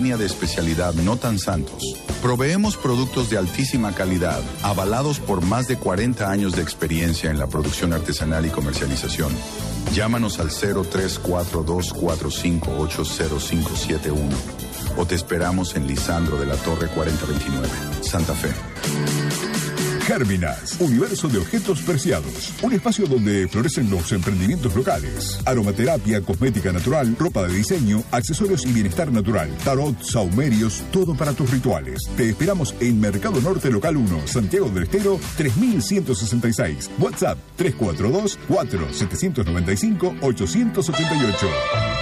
línea de especialidad Notan Santos. Proveemos productos de altísima calidad, avalados por más de 40 años de experiencia en la producción artesanal y comercialización. Llámanos al 034245800571 o te esperamos en Lisandro de la Torre 4029, Santa Fe. Gérminas, universo de objetos preciados. Un espacio donde florecen los emprendimientos locales. Aromaterapia, cosmética natural, ropa de diseño, accesorios y bienestar natural. Tarot, saumerios, todo para tus rituales. Te esperamos en Mercado Norte Local 1, Santiago del Estero, 3166. WhatsApp 342-4795-888.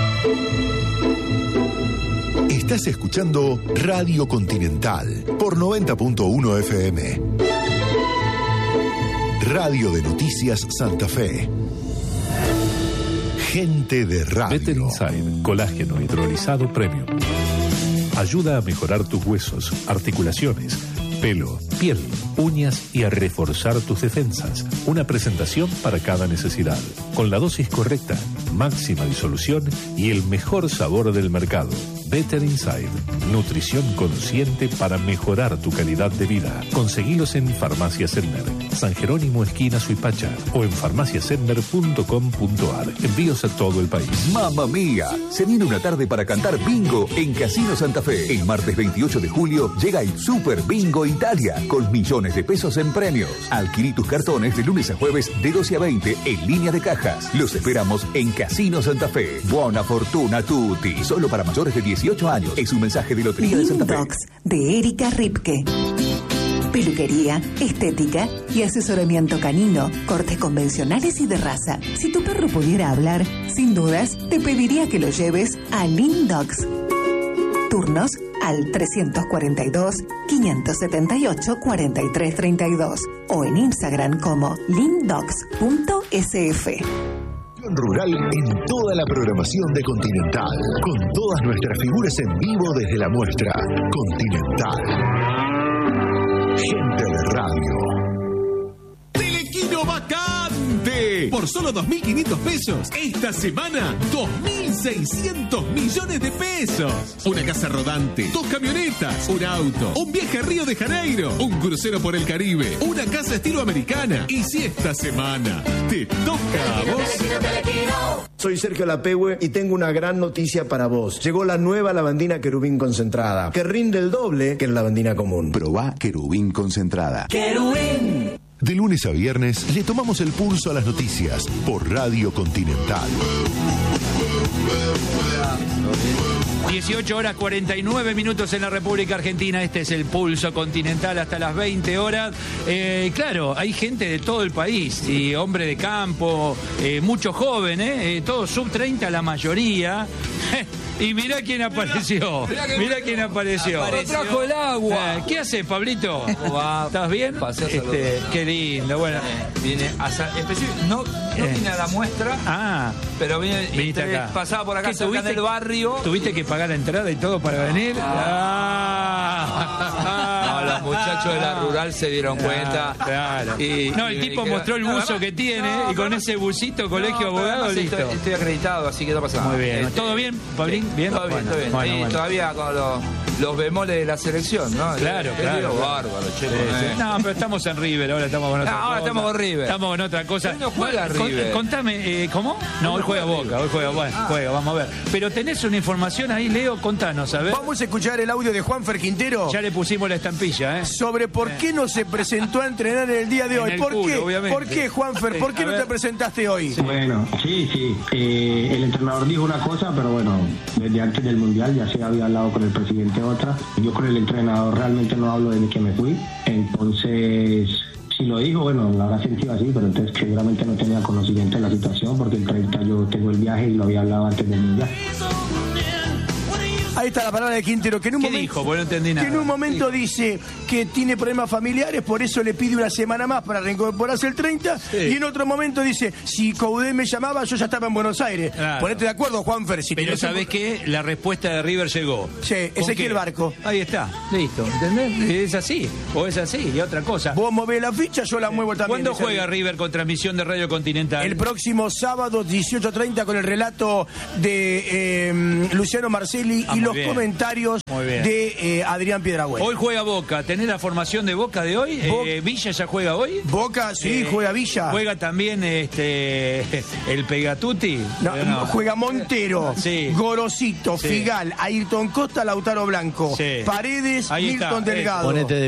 Estás escuchando Radio Continental por 90.1 FM. Radio de Noticias Santa Fe. Gente de radio. Better Inside, colágeno hidrolizado premium. Ayuda a mejorar tus huesos, articulaciones, pelo, piel, uñas y a reforzar tus defensas. Una presentación para cada necesidad. Con la dosis correcta, máxima disolución y el mejor sabor del mercado. Better Inside. Nutrición consciente para mejorar tu calidad de vida. Conseguilos en Farmacia Sedmer, San Jerónimo esquina Suipacha o en farmaciasedmer.com.ar. Envíos a todo el país. ¡Mamma mía! Se viene una tarde para cantar bingo en Casino Santa Fe. El martes 28 de julio llega el Super Bingo Italia con millones de pesos en premios. Adquirí tus cartones de lunes a jueves de 12 a 20 en línea de cajas. Los esperamos en Casino Santa Fe. Buona fortuna tutti. Solo para mayores de 18 años. Es un mensaje de Lotería de Santa Fe. Dogs de Erika Ripke. Peluquería, estética y asesoramiento canino, cortes convencionales y de raza. Si tu perro pudiera hablar, sin dudas, te pediría que lo lleves a Lean Dogs. Turnos al 342-578-4332 o en Instagram como leandogs.sf. Rural en toda la programación de Continental, con todas nuestras figuras en vivo desde la muestra. Continental. Gente de radio. ¡Telequino vacante! Por solo 2.500 pesos, esta semana, 2.600 millones de pesos. Una casa rodante, 2 camionetas, un auto, un viaje a Río de Janeiro, un crucero por el Caribe, una casa estilo americana. Y si esta semana te toca a vos... Soy Sergio Lapehue y tengo una gran noticia para vos. Llegó la nueva lavandina Querubín concentrada, que rinde el doble que la lavandina común. Probá Querubín concentrada. ¡Querubín! De lunes a viernes le tomamos el pulso a las noticias por Radio Continental. 18 horas 49 minutos en la República Argentina. Este es el Pulso Continental hasta las 20 horas. Claro, hay gente de todo el país, y hombre de campo, muchos jóvenes, todos sub 30 la mayoría. Y mirá quién apareció. Mirá quién apareció. Trajo el agua. ¿Qué hace, Pablito? ¿Estás bien? Qué lindo. Bueno, viene no vine a la muestra. Pero viniste acá. Pasaba por acá cerca del barrio. ¿Tuviste que pagar la entrada y todo para venir? No, los muchachos de la rural se dieron cuenta. Claro. El tipo mostró el buzo que tiene y con ese busito, colegio abogado, listo. Estoy acreditado, así que no pasa nada. Muy bien. ¿Todo bien, Pablín? ¿Bien? Todo bien, todo bien. Bueno. Todavía con los bemoles de la selección, ¿no? Claro. Bárbaro, che. No, pero estamos en River, ahora estamos con otra cosa. Ahora estamos con River. Estamos con otra cosa. Hoy no juega River. Contame, ¿cómo? No, hoy juega Boca, juega, vamos a ver. Pero tenés una información ahí, Leo, contanos, a ver. Vamos a escuchar el audio de Juanfer Quintero. Ya le pusimos la estampilla, ¿eh? Sobre por qué no se presentó a entrenar en el día de hoy. ¿Por qué, Juanfer? ¿Por qué no te presentaste hoy? Bueno, sí. El entrenador dijo una cosa, pero bueno, desde antes del Mundial ya se había hablado con el presidente otra. Yo con el entrenador realmente no hablo desde que me fui. Entonces, si lo digo, bueno, lo habrá sentido así, pero entonces seguramente no tenía conocimiento de la situación, porque el 30 yo tengo el viaje y lo había hablado antes del Mundial. Ahí está la palabra de Quintero, que en un ¿Qué momento dijo? Pues no entendí nada. Que en un momento dice que tiene problemas familiares, por eso le pide una semana más para reincorporarse el 30, y en otro momento dice, si Coudet me llamaba, yo ya estaba en Buenos Aires. Claro. Ponete de acuerdo, Juanfer. Si pero ¿sabés qué? La respuesta de River llegó. Sí, Ezequiel Barco. Ahí está, listo. ¿Entendés? Es así, o es así, y otra cosa. Vos movés la ficha, yo la muevo también. ¿Cuándo juega River con transmisión de Radio Continental? El próximo sábado, 18:30, con el relato de Luciano Marcelli y los comentarios de Adrián Piedrabuena. Hoy juega Boca. ¿Tenés la formación de Boca de hoy? ¿Villa ya juega hoy? Boca, sí, juega Villa. ¿Juega también el Pegatuti? No. Juega Montero, Gorosito, Figal, Ayrton Costa, Lautaro Blanco, Paredes, Milton Delgado.